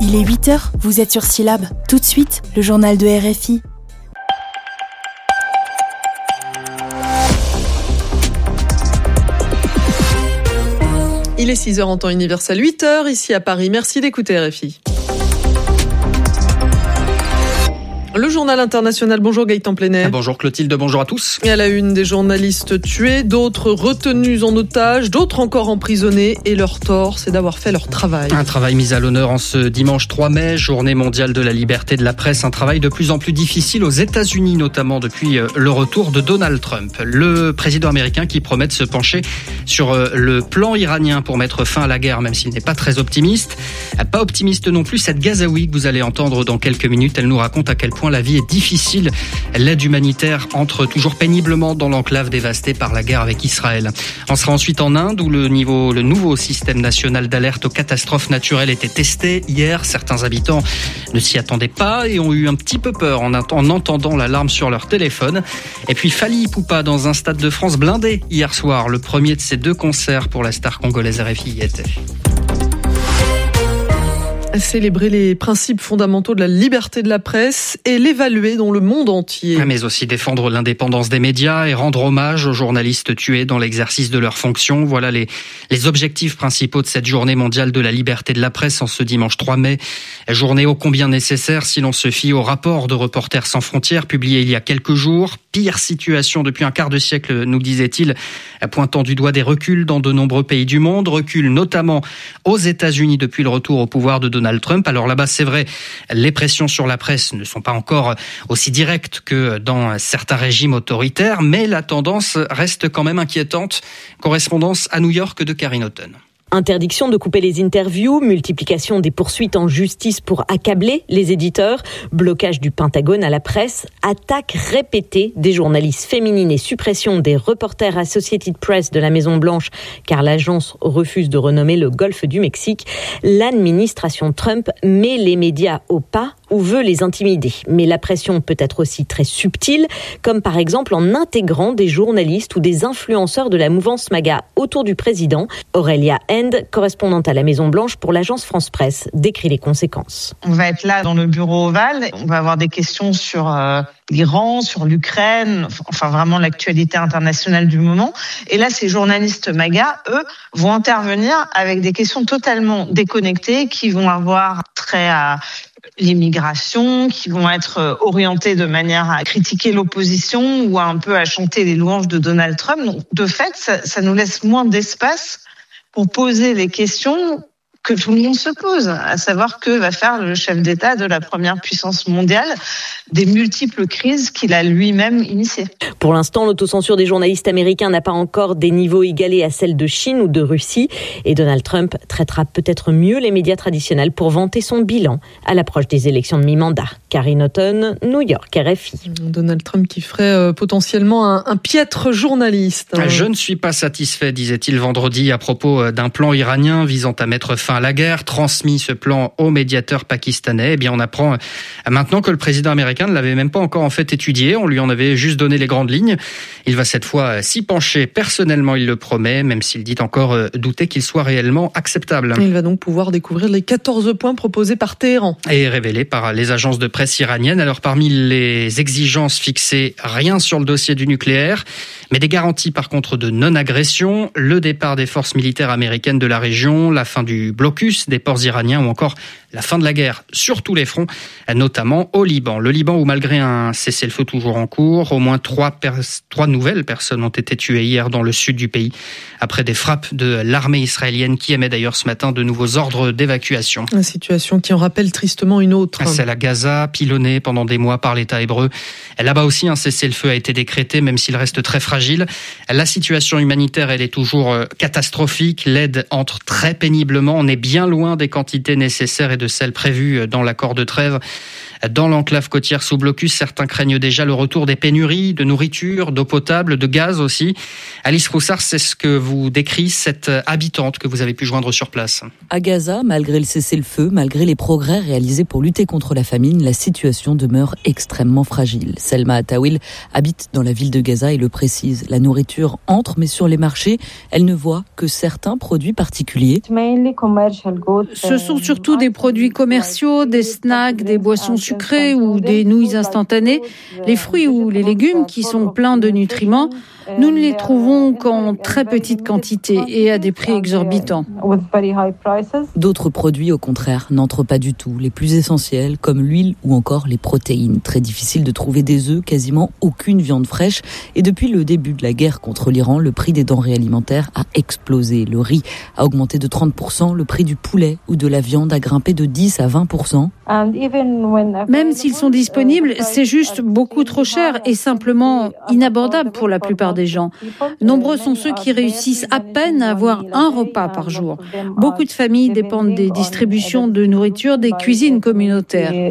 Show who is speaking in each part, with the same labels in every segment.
Speaker 1: Il est 8h, vous êtes sur Syllab. Tout de suite, le journal de RFI.
Speaker 2: Il est 6h en temps universel, 8h ici à Paris. Merci d'écouter RFI. Le journal international, bonjour Gaëtan Plenay.
Speaker 3: Bonjour Clotilde, bonjour à tous.
Speaker 2: Et à la une, des journalistes tués, d'autres retenus en otage, d'autres encore emprisonnés. Et leur tort, c'est d'avoir fait leur travail.
Speaker 3: Un travail mis à l'honneur en ce dimanche 3 mai, journée mondiale de la liberté de la presse. Un travail de plus en plus difficile aux États-Unis, notamment depuis le retour de Donald Trump. Le président américain qui promet de se pencher sur le plan iranien pour mettre fin à la guerre, même s'il n'est pas très optimiste. Pas optimiste non plus cette Gazaoui que vous allez entendre dans quelques minutes. Elle nous raconte à quel point la vie est difficile. L'aide humanitaire entre toujours péniblement dans l'enclave dévastée par la guerre avec Israël. On sera ensuite en Inde où le nouveau système national d'alerte aux catastrophes naturelles était testé. Hier, certains habitants ne s'y attendaient pas et ont eu un petit peu peur en entendant l'alarme sur leur téléphone. Et puis Fally Ipupa dans un stade de France blindé hier soir. Le premier de ces 2 concerts pour la star congolaise RFI y était.
Speaker 2: Célébrer les principes fondamentaux de la liberté de la presse et l'évaluer dans le monde entier.
Speaker 3: Mais aussi défendre l'indépendance des médias et rendre hommage aux journalistes tués dans l'exercice de leurs fonctions. Voilà les objectifs principaux de cette journée mondiale de la liberté de la presse en ce dimanche 3 mai. Journée ô combien nécessaire si l'on se fie au rapport de Reporters sans frontières publié il y a quelques jours. Pire situation depuis un quart de siècle, nous disait-il, pointant du doigt des reculs dans de nombreux pays du monde. Reculs notamment aux États-Unis depuis le retour au pouvoir de Donald Trump. Alors là-bas, c'est vrai, les pressions sur la presse ne sont pas encore aussi directes que dans certains régimes autoritaires, mais la tendance reste quand même inquiétante. Correspondance à New York de Karine Houghton.
Speaker 4: Interdiction de couper les interviews, multiplication des poursuites en justice pour accabler les éditeurs, blocage du Pentagone à la presse, attaques répétées des journalistes féminines et suppression des reporters Associated Press de la Maison-Blanche car l'agence refuse de renommer le golfe du Mexique. L'administration Trump met les médias au pas ou veut les intimider. Mais la pression peut être aussi très subtile, comme par exemple en intégrant des journalistes ou des influenceurs de la mouvance MAGA autour du président. Aurélia End, correspondante à la Maison-Blanche pour l'agence France Presse, décrit les conséquences.
Speaker 5: On va être là dans le bureau ovale, on va avoir des questions sur l'Iran, sur l'Ukraine, enfin vraiment l'actualité internationale du moment. Et là, ces journalistes MAGA, eux, vont intervenir avec des questions totalement déconnectées qui vont avoir trait à l'immigration, qui vont être orientées de manière à critiquer l'opposition ou un peu à chanter les louanges de Donald Trump. Donc, de fait, ça nous laisse moins d'espace pour poser les questions que tout le monde se pose, à savoir que va faire le chef d'État de la première puissance mondiale des multiples crises qu'il a lui-même initiées.
Speaker 4: Pour l'instant, l'autocensure des journalistes américains n'a pas encore des niveaux égalés à celle de Chine ou de Russie. Et Donald Trump traitera peut-être mieux les médias traditionnels pour vanter son bilan à l'approche des élections de mi-mandat. Karine Houghton, New York, RFI.
Speaker 2: Donald Trump qui ferait potentiellement un piètre journaliste.
Speaker 3: Je ne suis pas satisfait, disait-il vendredi à propos d'un plan iranien visant à mettre fin à la guerre, transmis ce plan au médiateur pakistanais. Eh bien, on apprend maintenant que le président américain ne l'avait même pas encore en fait étudié. On lui en avait juste donné les grandes lignes. Il va cette fois s'y pencher. Personnellement, il le promet, même s'il dit encore douter qu'il soit réellement acceptable.
Speaker 2: Il va donc pouvoir découvrir les 14 points proposés par Téhéran.
Speaker 3: Et révélés par les agences de presse iraniennes. Alors, parmi les exigences fixées, rien sur le dossier du nucléaire, mais des garanties par contre de non-agression, le départ des forces militaires américaines de la région, la fin du blocus des ports iraniens ou encore la fin de la guerre sur tous les fronts, notamment au Liban. Le Liban où malgré un cessez-le-feu toujours en cours, au moins 3 nouvelles personnes ont été tuées hier dans le sud du pays après des frappes de l'armée israélienne qui émet d'ailleurs ce matin de nouveaux ordres d'évacuation.
Speaker 2: Une situation qui en rappelle tristement une autre.
Speaker 3: Celle à Gaza, pilonnée pendant des mois par l'État hébreu. Là-bas aussi, un cessez-le-feu a été décrété, même s'il reste très fragile. La situation humanitaire, elle est toujours catastrophique. L'aide entre très péniblement. On est bien loin des quantités nécessaires et de celles prévues dans l'accord de trêve. Dans l'enclave côtière sous blocus, certains craignent déjà le retour des pénuries de nourriture, d'eau potable, de gaz aussi. Alice Roussard, c'est ce que vous décrit cette habitante que vous avez pu joindre sur place.
Speaker 6: À Gaza, malgré le cessez-le-feu, malgré les progrès réalisés pour lutter contre la famine, la situation demeure extrêmement fragile. Selma Atawil habite dans la ville de Gaza et le précise. La nourriture entre, mais sur les marchés, elle ne voit que certains produits particuliers.
Speaker 7: Ce sont surtout des produits commerciaux, des snacks, des boissons sucrées ou des nouilles instantanées. Les fruits ou les légumes qui sont pleins de nutriments, nous ne les trouvons qu'en très petite quantité et à des prix exorbitants.
Speaker 6: D'autres produits, au contraire, n'entrent pas du tout. Les plus essentiels, comme l'huile ou encore les protéines. Très difficile de trouver des œufs, quasiment aucune viande fraîche. Et depuis le début de la guerre contre l'Iran, le prix des denrées alimentaires a explosé. Le riz a augmenté de 30%, le prix du poulet ou de la viande a grimpé de 10 à 20%.
Speaker 7: Même s'ils sont disponibles, c'est juste beaucoup trop cher et simplement inabordable pour la plupart des gens. Nombreux sont ceux qui réussissent à peine à avoir un repas par jour. Beaucoup de familles dépendent des distributions de nourriture des cuisines communautaires.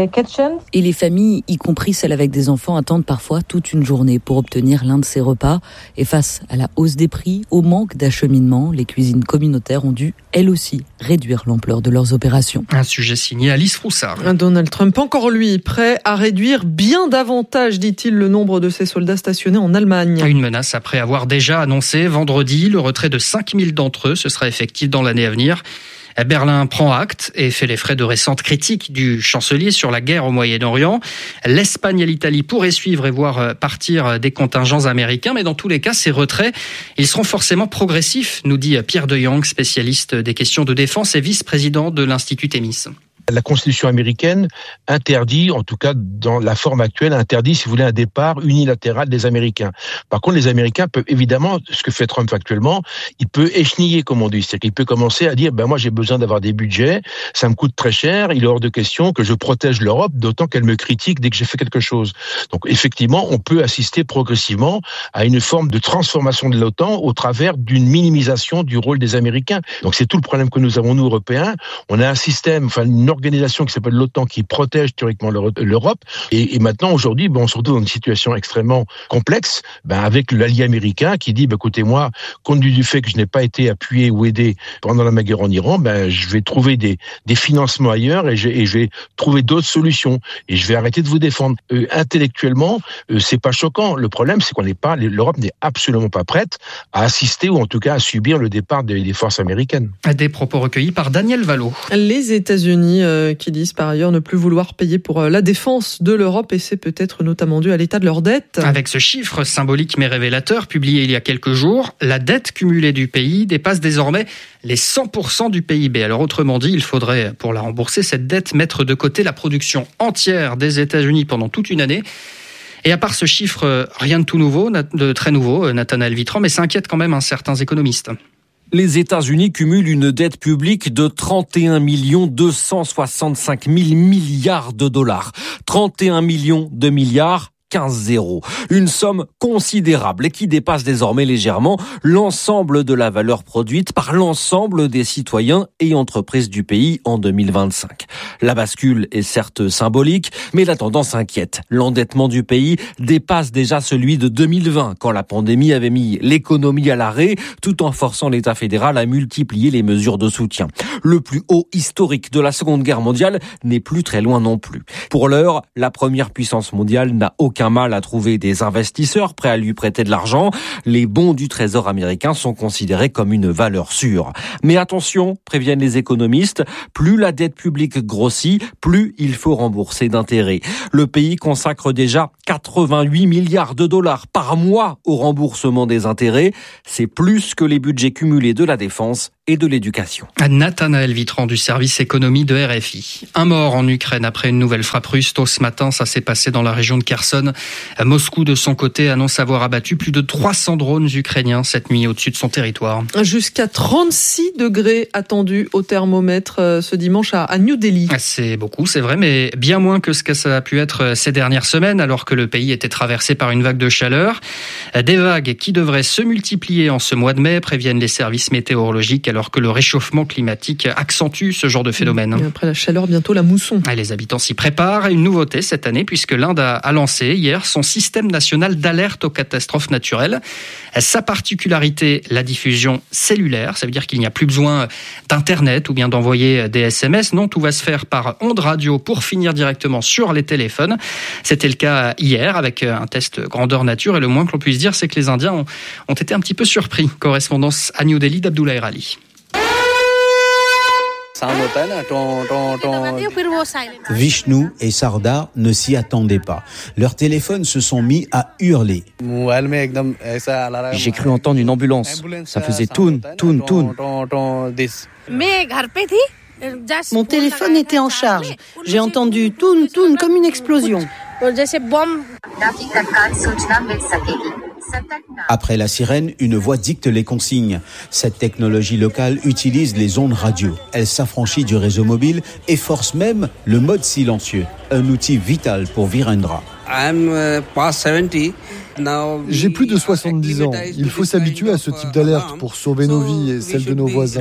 Speaker 6: Et les familles, y compris celles avec des enfants, attendent parfois toute une journée pour obtenir l'un de ces repas. Et face à la hausse des prix, au manque d'acheminement, les cuisines communautaires ont dû, elles aussi, réduire l'ampleur de leurs opérations.
Speaker 3: Un sujet signé Alice Roussard.
Speaker 2: Donald Trump, encore lui, prêt à réduire bien davantage, dit-il, le nombre de ses soldats stationnés en Allemagne.
Speaker 3: Une menace après avoir déjà annoncé vendredi le retrait de 5000 d'entre eux. Ce sera effectif dans l'année à venir. Berlin prend acte et fait les frais de récentes critiques du chancelier sur la guerre au Moyen-Orient. L'Espagne et l'Italie pourraient suivre et voir partir des contingents américains, mais dans tous les cas, ces retraits, ils seront forcément progressifs, nous dit Pierre de Jong, spécialiste des questions de défense et vice-président de l'Institut Thémis.
Speaker 8: La Constitution américaine interdit, en tout cas dans la forme actuelle, interdit, si vous voulez, un départ unilatéral des Américains. Par contre, les Américains peuvent évidemment, ce que fait Trump actuellement, il peut écheniller, comme on dit. C'est-à-dire qu'il peut commencer à dire, moi j'ai besoin d'avoir des budgets, ça me coûte très cher, il est hors de question que je protège l'Europe, d'autant qu'elle me critique dès que j'ai fait quelque chose. Donc effectivement, on peut assister progressivement à une forme de transformation de l'OTAN au travers d'une minimisation du rôle des Américains. Donc c'est tout le problème que nous avons, nous, Européens. On a un système, une organisation qui s'appelle l'OTAN qui protège théoriquement l'Europe. Et maintenant, aujourd'hui, on se retrouve dans une situation extrêmement complexe, avec l'allié américain qui dit, écoutez, moi, compte tenu du fait que je n'ai pas été appuyé ou aidé pendant la guerre en Iran, je vais trouver des financements ailleurs et je vais trouver d'autres solutions. Et je vais arrêter de vous défendre. Intellectuellement, c'est pas choquant. Le problème, c'est l'Europe n'est absolument pas prête à assister ou en tout cas à subir le départ des forces américaines.
Speaker 3: Des propos recueillis par Daniel Vallot.
Speaker 2: Les États-Unis qui disent par ailleurs ne plus vouloir payer pour la défense de l'Europe et c'est peut-être notamment dû à l'état de leur dette.
Speaker 3: Avec ce chiffre symbolique mais révélateur publié il y a quelques jours, la dette cumulée du pays dépasse désormais les 100% du PIB. Alors autrement dit, il faudrait pour la rembourser cette dette mettre de côté la production entière des États-Unis pendant toute une année. Et à part ce chiffre, rien de très nouveau, Nathanaël Vitran, mais ça inquiète quand même certains économistes.
Speaker 9: Les États-Unis cumulent une dette publique de 31 265 000 milliards de dollars. 31 millions de milliards. 15-0. Une somme considérable et qui dépasse désormais légèrement l'ensemble de la valeur produite par l'ensemble des citoyens et entreprises du pays en 2025. La bascule est certes symbolique, mais la tendance inquiète. L'endettement du pays dépasse déjà celui de 2020, quand la pandémie avait mis l'économie à l'arrêt, tout en forçant l'État fédéral à multiplier les mesures de soutien. Le plus haut historique de la Seconde Guerre mondiale n'est plus très loin non plus. Pour l'heure, la première puissance mondiale n'a aucun mal à trouver des investisseurs prêts à lui prêter de l'argent. Les bons du Trésor américain sont considérés comme une valeur sûre. Mais attention, préviennent les économistes, plus la dette publique grossit, plus il faut rembourser d'intérêts. Le pays consacre déjà 88 milliards de dollars par mois au remboursement des intérêts. C'est plus que les budgets cumulés de la défense et de l'éducation.
Speaker 3: Nathanaël Vitran du service économie de RFI. Un mort en Ukraine après une nouvelle frappe russe. Tôt ce matin, ça s'est passé dans la région de Kherson. Moscou, de son côté, annonce avoir abattu plus de 300 drones ukrainiens cette nuit au-dessus de son territoire.
Speaker 2: Jusqu'à 36 degrés attendus au thermomètre ce dimanche à New Delhi.
Speaker 3: C'est beaucoup, c'est vrai, mais bien moins que ce que ça a pu être ces dernières semaines, alors que le pays était traversé par une vague de chaleur. Des vagues qui devraient se multiplier en ce mois de mai, préviennent les services météorologiques. alors que le réchauffement climatique accentue ce genre de phénomène.
Speaker 2: Et après la chaleur, bientôt la mousson.
Speaker 3: Et les habitants s'y préparent. Une nouveauté cette année, puisque l'Inde a lancé hier son système national d'alerte aux catastrophes naturelles. Sa particularité, la diffusion cellulaire. Ça veut dire qu'il n'y a plus besoin d'Internet ou bien d'envoyer des SMS. Non, tout va se faire par ondes radio pour finir directement sur les téléphones. C'était le cas hier avec un test grandeur nature. Et le moins que l'on puisse dire, c'est que les Indiens ont été un petit peu surpris. Correspondance à New Delhi d'Abdullah Erali.
Speaker 10: Vishnu et Sardar ne s'y attendaient pas. Leurs téléphones se sont mis à hurler.
Speaker 11: J'ai cru entendre une ambulance. Ça faisait toun, toun, toun.
Speaker 12: Mon téléphone était en charge. J'ai entendu toun, toun comme une explosion.
Speaker 10: Après la sirène, une voix dicte les consignes. Cette technologie locale utilise les ondes radio. Elle s'affranchit du réseau mobile et force même le mode silencieux, un outil vital pour Virendra.
Speaker 13: J'ai plus de 70 ans. Il faut s'habituer à ce type d'alerte pour sauver nos vies et celles de nos voisins.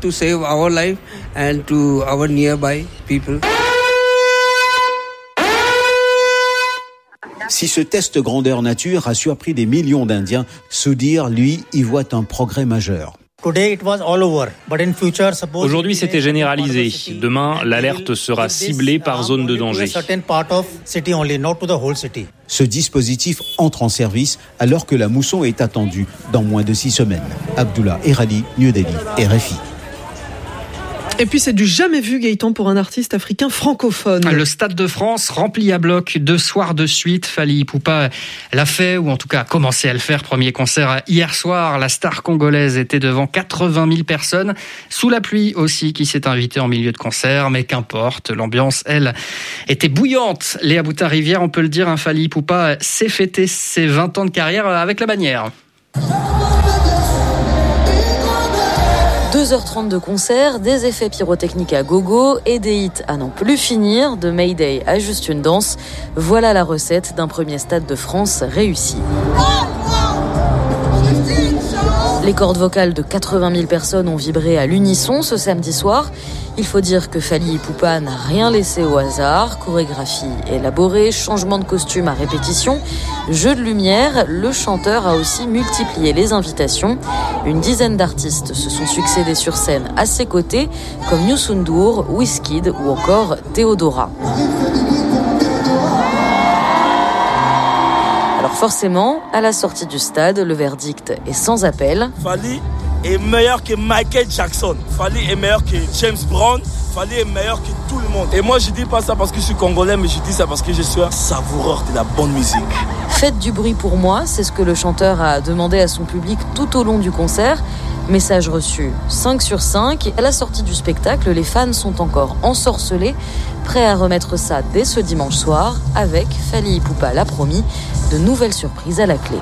Speaker 10: Si ce test grandeur nature a surpris des millions d'Indiens, Sudhir, lui, y voit un progrès majeur.
Speaker 14: Aujourd'hui, c'était généralisé. Demain, l'alerte sera ciblée par zone de danger.
Speaker 10: Ce dispositif entre en service alors que la mousson est attendue dans moins de 6 semaines. Abdullah Erali, New Delhi, RFI.
Speaker 2: Et puis c'est du jamais vu, Gaëtan, pour un artiste africain francophone.
Speaker 3: Le Stade de France rempli à bloc 2 soirs de suite. Fally Ipupa l'a fait, ou en tout cas a commencé à le faire. Premier concert hier soir. La star congolaise était devant 80 000 personnes. Sous la pluie aussi, qui s'est invitée en milieu de concert. Mais qu'importe, l'ambiance, elle, était bouillante. Léa Boutin-Rivière, on peut le dire, Fally Ipupa s'est fêté ses 20 ans de carrière avec la bannière.
Speaker 6: 2h30 de concert, des effets pyrotechniques à gogo et des hits à n'en plus finir, de Mayday à Juste une danse. Voilà la recette d'un premier Stade de France réussi. Les cordes vocales de 80 000 personnes ont vibré à l'unisson ce samedi soir. Il faut dire que Fally Ipupa n'a rien laissé au hasard. Chorégraphie élaborée, changement de costume à répétition, jeu de lumière. Le chanteur a aussi multiplié les invitations. Une dizaine d'artistes se sont succédés sur scène à ses côtés, comme Youssou N'Dour, Wizkid ou encore Théodora. Alors forcément, à la sortie du stade, le verdict est sans appel.
Speaker 15: Fally est meilleur que Michael Jackson. Fally est meilleur que James Brown. Fally est meilleur que tout le monde. Et moi, je dis pas ça parce que je suis congolais, mais je dis ça parce que je suis un savoureur de la bonne musique.
Speaker 6: Faites du bruit pour moi, c'est ce que le chanteur a demandé à son public tout au long du concert. Message reçu 5 sur 5. À la sortie du spectacle, les fans sont encore ensorcelés, prêts à remettre ça dès ce dimanche soir, avec, Fally Ipupa l'a promis, de nouvelles surprises à la clé.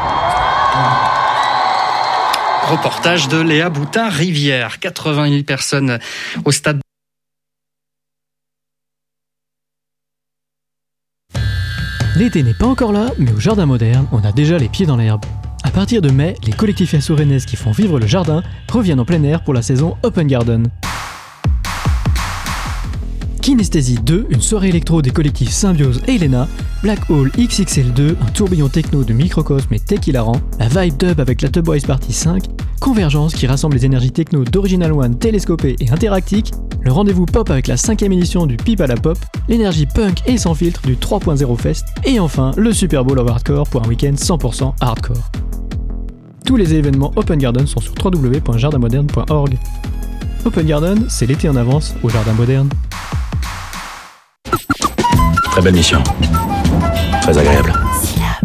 Speaker 3: Reportage de Léa Boutin-Rivière. 80 000 personnes au stade.
Speaker 16: L'été n'est pas encore là, mais au Jardin Moderne, on a déjà les pieds dans l'herbe. À partir de mai, les collectifs assourennaises qui font vivre le jardin reviennent en plein air pour la saison Open Garden. Kinesthésie 2, une soirée électro des collectifs Symbiose et Elena, Black Hole XXL2, un tourbillon techno de Microcosme et Tech Hilarant, la Vibe Dub avec la Tubwise Party 5, Convergence qui rassemble les énergies techno d'Original One, Télescopé et Interactique, le rendez-vous pop avec la 5e édition du Pipe à la Pop, l'énergie punk et sans filtre du 3.0 Fest, et enfin le Super Bowl of Hardcore pour un week-end 100% hardcore. Tous les événements Open Garden sont sur www.jardinmoderne.org. Open Garden, c'est l'été en avance au Jardin Moderne.
Speaker 17: Très belle mission. Très agréable.